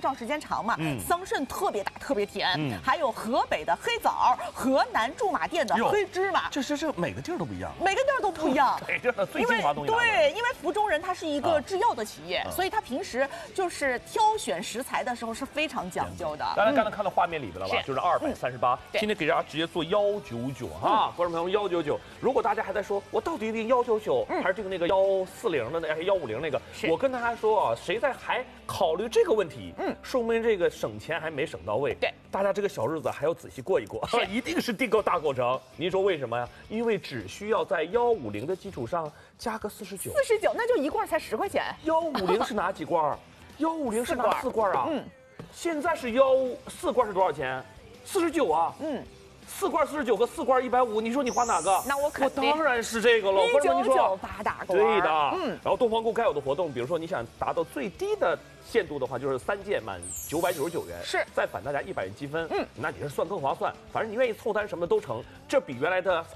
照时间长嘛，桑葚特别大，特别甜，还有河北的黑枣，河南驻马店的黑芝麻， 这每个地儿都不一样， 每个地儿都不一样。 对，这最精华东西。 对，因为福中人他是一个制药的企业，所以他平时就是挑选食材的时候是非常讲究的。 大家刚才看到画面里边了吧？就是238，今天给大家直接做199哈，观众朋友们199。如果大家还在说我到底订199还是订那个140的还是150那个，我跟大家说啊，谁在还考虑这个问题，说明这个省钱还没省到位。 对， 大家这个小日子还要仔细过一过，一定是订购大购城。您说为什么呀？因为只需要在150的基础上加个49， 那就一罐才10块钱。 150是哪几罐？150是哪4罐啊？现在是4罐是多少钱？49啊。4罐49和4罐150，你说你花哪个？ 那我当然是这个了。 199大罐。 对的。然后东方购该有的活动，比如说你想达到最低的限度的话，就是3件满999元， 是再返大家100元积分。那你是算更划算，反正你愿意凑单什么的都成。这比原来的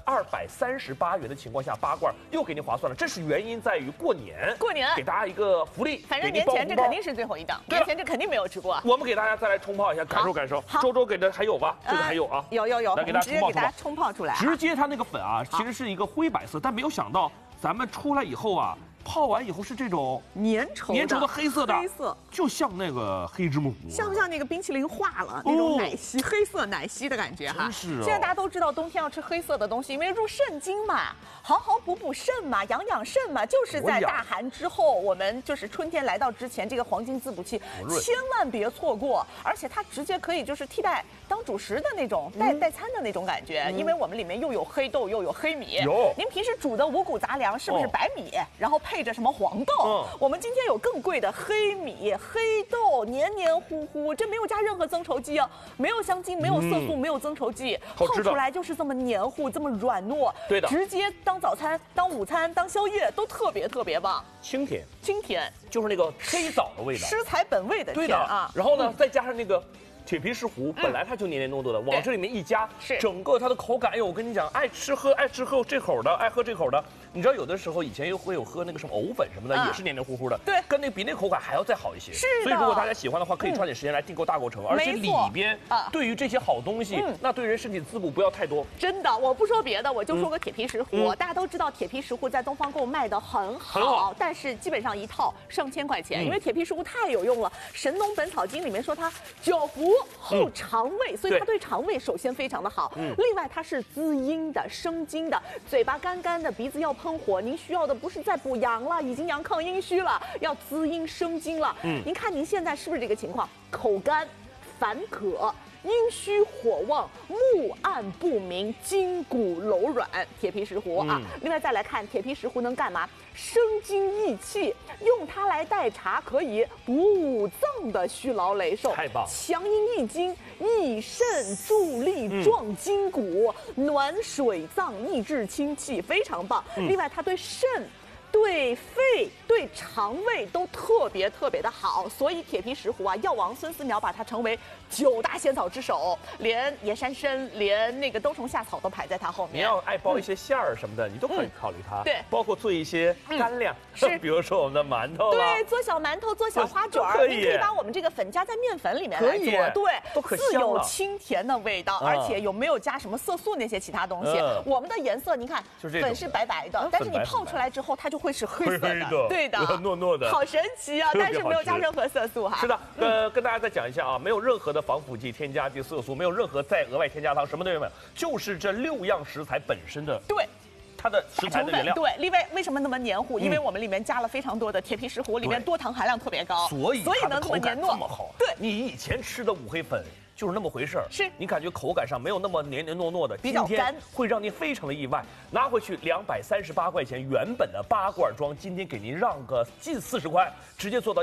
238元的情况下，8罐又给您划算了。这是原因在于过年给大家一个福利， 反正年前这肯定是最后一档，年前这肯定没有直播。 我们给大家再来冲泡一下，感受。周周给的还有吧？这个还有啊， 有， 来给大家冲泡出来。 直接它那个粉啊，其实是一个灰白色，但没有想到咱们出来以后啊。泡完以后是这种粘稠的黑色，就像那个黑芝麻糊， 像不像那个冰淇淋化了那种奶昔，黑色奶昔的感觉哈？ 真是。 现在大家都知道冬天要吃黑色的东西，因为入肾经嘛，好好补肾嘛，养肾嘛，就是在大寒之后，我们就是春天来到之前，这个黄金滋补期千万别错过，而且它直接可以就是替代当主食的那种代餐的那种感觉，因为我们里面又有黑豆又有黑米，您平时煮的五谷杂粮是不是白米，然后配着什么黄豆？我们今天有更贵的黑米、黑豆，黏黏糊糊，这没有加任何增稠剂啊，没有香精，没有色素，没有增稠剂，泡出来就是这么黏糊，这么软糯， 对的， 直接当早餐、当午餐、当宵夜都特别棒。 清甜，就是那个黑枣的味道， 食材本味的甜啊。 然后呢，再加上那个铁皮石斛，本来它就黏黏糯糯的，往这里面一加，整个它的口感，哎呦，我跟你讲，爱吃喝这口的，爱喝这口的。你知道有的时候以前又会有喝那个什么藕粉什么的，也是黏黏糊糊的， 对， 跟比那口感还要再好一些。 是的。 所以如果大家喜欢的话，可以抓紧时间来订购大购城，而且里边对于这些好东西，那对人身体滋补不要太多。 真的，我不说别的，我就说个铁皮石斛。大家都知道铁皮石斛在东方购卖的很好，但是基本上一套上千块钱，因为铁皮石斛太有用了。《神农本草经》里面说它久服后肠胃，所以它对肠胃首先非常的好。另外它是滋阴的、生津的，嘴巴干干的，鼻子要喷火，您需要的不是在补阳了，已经阳亢阴虚了，要滋阴生津了。您看您现在是不是这个情况？口干、烦渴。阴虚火旺，目暗不明，筋骨柔软，铁皮石斛啊。另外再来看铁皮石斛能干嘛？生津益气，用它来代茶可以补五脏的虚劳累瘦， 太棒！ 强阴益精，益肾助力，壮筋骨，暖水脏，益智清气，非常棒。另外它对肾。对肺、对肠胃都特别的好，所以铁皮石斛啊，药王孙思邈把它称为9大仙草之首，连野山参、连那个冬虫夏草都排在它后面。 你要爱包一些馅儿什么的，你都可以考虑它。对，包括做一些干粮，比如说我们的馒头对，做小馒头、做小花卷儿，你可以把我们这个粉加在面粉里面来做，对，自有清甜的味道，而且有没有加什么色素那些其他东西？我们的颜色你看，粉是白白的，但是你泡出来之后，它就会是黑色的，对的， 糯糯的， 好神奇啊！但是没有加任何色素哈。 是的，跟大家再讲一下啊，没有任何的防腐剂、添加剂、色素，没有任何再额外添加糖，什么都没有，就是这6样食材本身的它的食材的原料。 对，为什么那么黏糊？因为我们里面加了非常多的铁皮石斛，里面多糖含量特别高， 所以能这么黏糯， 这么好。 对， 你以前吃的五黑粉。就是那么回事儿， 是你感觉口感上没有那么黏黏糯糯的， 比较干， 会让您非常的意外。拿回去238块钱原本的8罐装，今天给您让个近40块，直接做到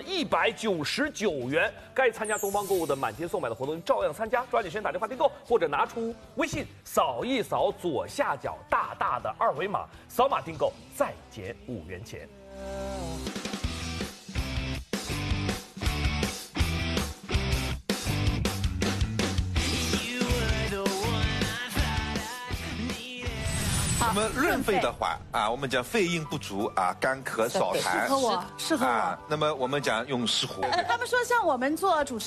199元。该参加东方购物的满天送买的活动照样参加，抓紧时间打电话订购，或者拿出微信扫一扫左下角大大的2维码，扫码订购再减5元钱。 那么润肺的话啊，我们讲肺阴不足啊，干咳少痰， 适合我。 那么我们讲用石斛。 他们说像我们做主持